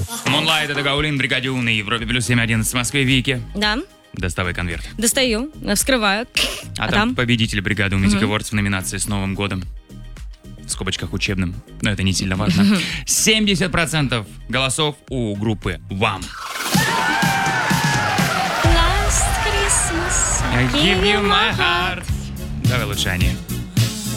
Moonlight, это Гаулин, Бригаде У на Европе плюс 7.11 в Москве. Вики, Да, доставай конверт. достаю, вскрываю. А там победитель бригады У Music Awards в номинации «С Новым годом». В скобочках учебным, но это не сильно важно. 70% голосов у группы «Вам». Last Christmas, I give you my heart. Давай лучше они.